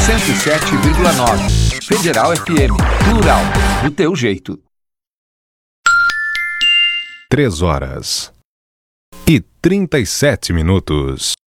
107,9. Federal FM. Plural. Do teu jeito. 3 horas e 37 minutos.